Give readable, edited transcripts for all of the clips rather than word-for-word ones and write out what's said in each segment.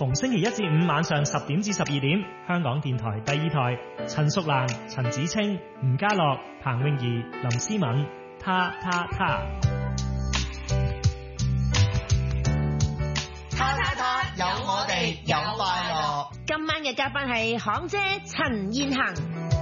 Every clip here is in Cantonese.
逢星期一至五晚上10點至12點，香港電台第2台，陳淑蘭、陳子清、吳家樂、彭詠儀、林思敏，他。 有我哋有快樂。 今晚嘅嘉賓係行姐陳燕衡。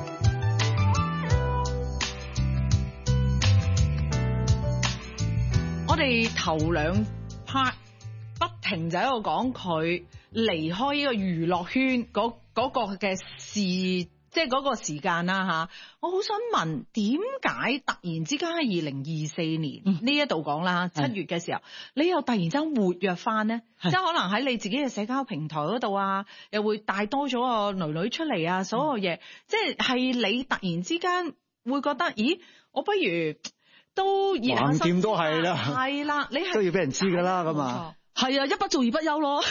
我哋頭兩 part 不停就喺度講佢離開呢個娛樂圈嗰個嘅事，即係嗰個時間啦吓。我好想問，點解突然之間喺2024年呢一度講啦，7月嘅時候，你又突然之間活躍翻呢？即係可能喺你自己嘅社交平台嗰度啊，又會帶多咗個女女出嚟啊，所有嘢，即係你突然之間會覺得，咦，我不如都熱下身， 橫掂都係啦， 係啦，你係都要俾人知㗎啦，咁啊， 係啊，一不做二不休咯。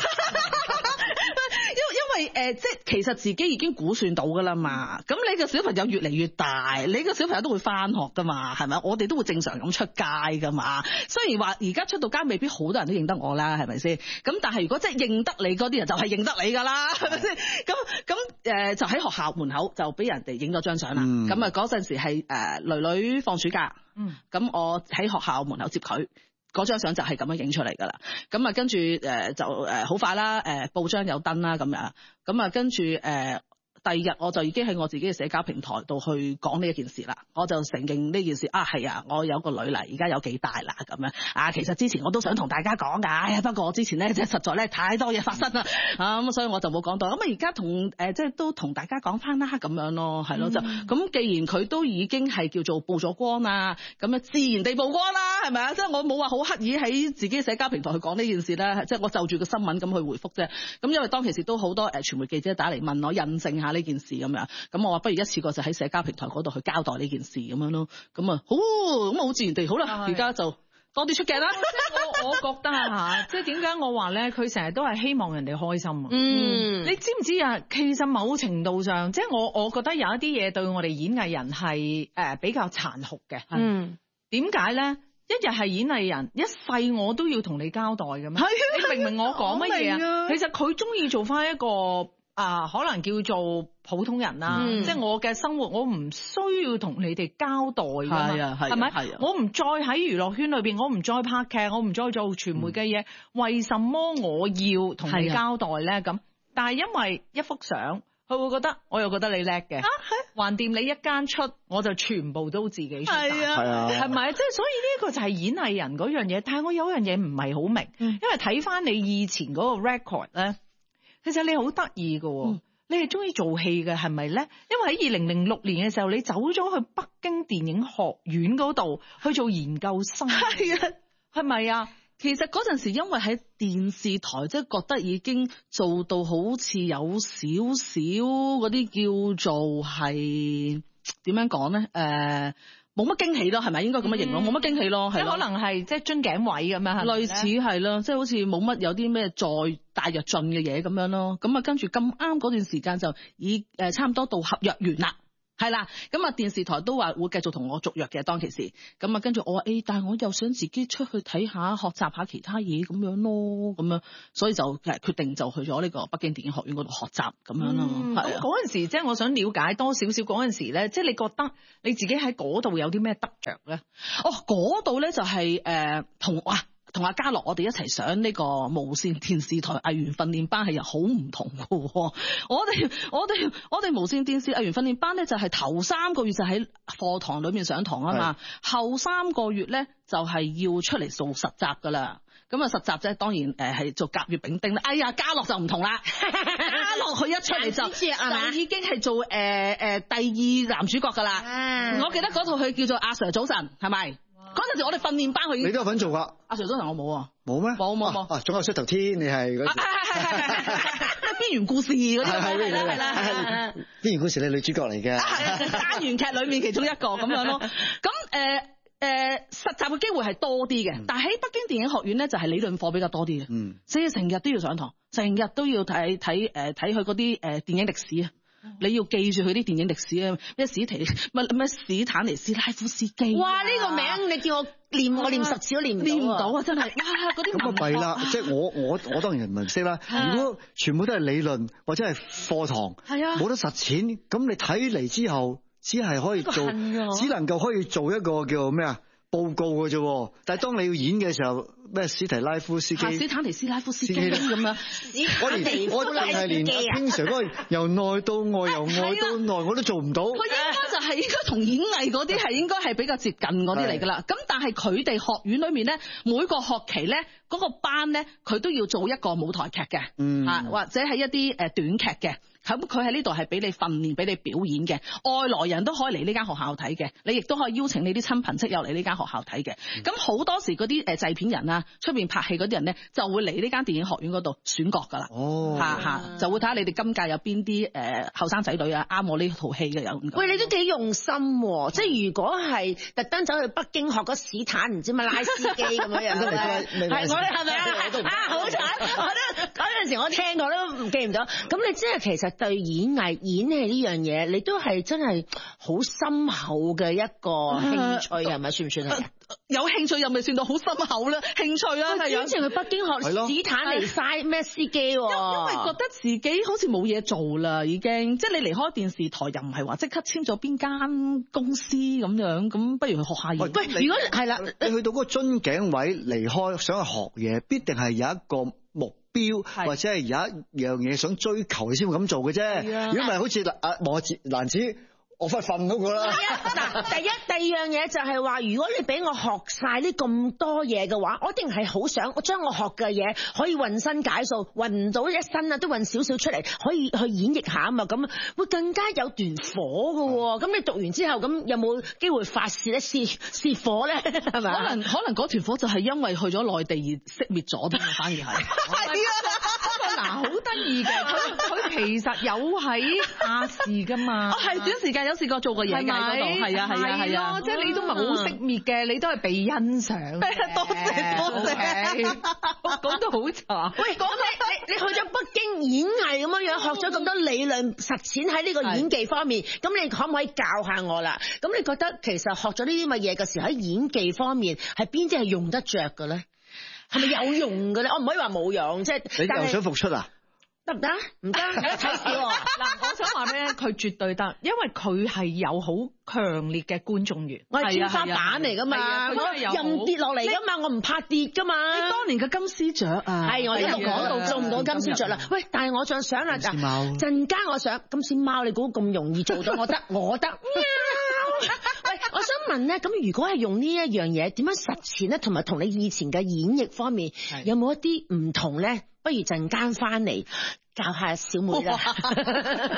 因為即係其實自己已經估算到㗎啦嘛。咁你個小朋友越嚟越大，你個小朋友都會翻學㗎嘛，係咪？我哋都會正常咁出街㗎嘛。雖然話而家出到街未必好多人都認得我啦，係咪先？咁但係如果即係認得你嗰啲人就係認得你㗎啦，係咪先？咁就喺學校門口就俾人哋影咗張相啦。咁啊嗰陣時係女女放暑假，咁我喺學校門口接佢。嗰張相就係咁樣影出嚟㗎啦，咁啊跟住就好快啦，報章有登啦咁樣，咁啊跟住第二日我就已經喺我自己嘅社交平台度去講呢一件事啦，我就承認呢件事啊，係啊，我有個女嚟，而家有幾大啦咁樣啊，其實之前我都想同大家講㗎，不過我之前咧即係實在咧太多嘢發生啦咁所以我就冇講到，咁啊而家同即係都同大家講翻啦咁樣咯，係咯就咁，既然佢都已經係叫做曝咗光啊，咁啊自然地曝光啦，係咪啊？即係我冇話好刻意喺自己社交平台去講呢件事啦，即係我就住個新聞咁去回覆啫。咁因為當其時都好多傳媒記者打嚟問我印證下呢件事咁樣，咁我話不如一次過就喺社交平台嗰度去交代呢件事咁樣咯，咁啊咁好自然地好啦，而家就多啲出鏡啦。我覺得啊即係點解我話咧，佢成日都係希望人哋開心啊。你知唔知啊？其實某程度上，即係我覺得有一啲嘢對我哋演藝人係比較殘酷嘅。點解咧？一日係演藝人，一世我都要同你交代嘅咩？你明唔明我講乜嘢啊？其實佢中意做翻一個可能叫做普通人啦，即係我嘅生活，我唔需要同你哋交代㗎嘛，係咪？我唔再喺娛樂圈裏邊，我唔再拍劇，我唔再做傳媒嘅嘢，為什麼我要同你交代咧？咁，但係因為一幅相，佢會覺得我又覺得你叻嘅，橫掂你一間出，我就全部都自己出，係咪？即係所以呢個就係演藝人嗰樣嘢。但係我有樣嘢唔係好明，因為睇翻你以前嗰個 record 咧。其實你好得意㗎，你係中意做戲嘅係咪咧？因為喺2006年嘅時候，你走咗去北京電影學院嗰度去做研究生，係咪啊？其實嗰陣時因為喺電視台，即係覺得已經做到好似有少少嗰啲叫做係點樣講咧？冇乜驚喜咯，係咪應該咁樣形容？冇乜驚喜咯，係可能係即係樽頸位咁樣，類似係咯，即係好似冇乜有啲咩再大躍進嘅嘢咁樣咯。咁啊，跟住咁啱嗰段時間就已差唔多到合約完啦。係啦，咁啊電視台都話會繼續同我續約嘅當其時，咁啊跟住我話但係我又想自己出去睇下，學習下其他嘢咁樣咯，咁樣，所以就決定就去咗呢個北京電影學院嗰度學習咁樣咯。咁嗰陣時即係我想了解多少少嗰陣時咧，即係你覺得你自己喺嗰度有啲咩得着咧？嗰度咧就係同阿嘉樂我哋一齊上呢個無線電視台藝員訓練班係又好唔同嘅。我哋無線電視藝員訓練班咧就係頭3個月就喺課堂裏面上堂啊嘛，後3個月咧就係要出嚟做實習噶啦。咁啊實習啫，當然係做甲乙丙丁啦。哎呀，嘉樂就唔同啦，嘉樂佢一出嚟就已經係做第2男主角噶啦。我記得嗰套佢叫做阿 Sir 早晨，係咪？嗰陣時我哋訓練班佢，你都有份做㗎。阿 Sir 早晨我冇啊，冇咩？冇。總有出頭天，你係嗰邊緣故事嗰啲，係啦。邊緣故事你女主角嚟嘅，單元劇裏面其中一個咁樣咯。咁實習嘅機會係多啲嘅，但係喺北京電影學院咧就係理論課比較多啲嘅，所以成日都要上堂，成日都要睇佢嗰啲電影歷史啊。 你要記住佢啲電影歷史啊，咩史坦尼斯拉夫斯基。 哇！呢個名你叫我念10次都念唔到啊！ 真係，哇！嗰啲咁啊弊啦，即係我當然唔識啦。如果全部都係理論或者係課堂，冇得實踐，咁你睇嚟之後，只係可以做，只能夠可以做一個叫咩啊？報告嘅啫，但係當你要演嘅時候，咩史提拉夫斯基、 史坦尼斯拉夫斯基咁樣， 我淨係連經常嗰個由內到外，由外到內我都做唔到。 佢應該同演藝嗰啲係應該係比較接近嗰啲嚟㗎啦。咁但係佢哋學院裏面咧，每個學期咧嗰個班咧，佢都要做一個舞台劇嘅，或者係一啲短劇嘅。咁佢喺呢度係俾你訓練，俾你表演嘅，外來人都可以嚟呢間學校睇嘅，你亦都可以邀請你啲親朋戚友嚟呢間學校睇嘅。咁好多時嗰啲製片人啊，出邊拍戲嗰啲人咧，就會嚟呢間電影學院嗰度選角㗎啦。就會睇下你哋今屆有邊啲後生仔女啊啱我呢套戲嘅有。 喂，你都幾用心喎！即係如果係特登走去北京學個史坦唔知乜拉斯基咁樣樣咧，係我係咪啊？好彩，我都嗰陣時我聽過都記唔到。咁你即係其實對演藝演戲呢樣嘢，你都係真係好深厚嘅一個興趣，係咪算唔算係？ 有興趣又未算到好深厚啦，興趣啊！ 之前去北京學史坦尼斯咩司機喎， 因為覺得自己好似冇嘢做啦，已經即係你離開電視台又唔係話即刻簽咗邊間公司咁樣，咁不如去學下嘢。 喂，如果係啦， 你去到嗰個樽頸位離開，想去學嘢，必定係有一個目標，或者係有一樣嘢想追求，你先會咁做嘅啫。如果唔係好似莫蘭子。我快瞓嗰個啦。 嗱，第二樣嘢就係話，如果你俾我學晒呢咁多嘢嘅話，我一定係好想我將我學嘅嘢可以渾身解數，渾唔到一身啊，都渾少少出嚟，可以去演繹下啊嘛，咁會更加有段火㗎喎。咁你讀完之後，咁有冇機會發泄咧？泄火咧，係咪？ 可能嗰團火就係因為去咗內地而熄滅咗，反而係。係嗱，好得意嘅，佢其實有喺亞視㗎嘛。 係短時間有試過做過嘢喺嗰度，係啊， 即係你都唔係好熄滅嘅，你都係被欣賞。 多謝， 講得好慘。 喂，講你去咗北京演藝咁樣學咗咁多理論實踐喺呢個演技方面，咁你可唔可以教下我啦？咁你覺得其實學咗呢啲乜嘢嘅時候喺演技方面係邊啲係用得着嘅咧？係咪有用嘅咧？我唔可以話冇用，即係你又想復出啊？ 得唔得？唔得，有得睇笑喎。 嗱，我想話咧，佢絕對得，因為佢係有好強烈嘅觀眾緣。 我係天花板嚟噶嘛，我任跌落嚟噶嘛，我唔怕跌噶嘛。 你當年嘅金絲雀啊， 係我一路講到做唔到金絲雀啦。喂，但係我仲想啦，陣間我想金絲貓，你估咁容易做到？我得。喂，我想問咧，咁如果係用呢一樣嘢，點樣實踐咧？同埋同你以前嘅演繹方面，有冇一啲唔同咧？不如陣間翻嚟教下小妹啦。